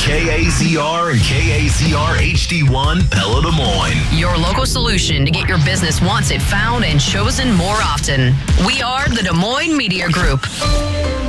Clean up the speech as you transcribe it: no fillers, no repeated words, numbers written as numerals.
KAZR and KAZR HD1 Pella Des Moines. Your local solution to get your business wanted, found, and chosen more often. We are the Des Moines Media Group.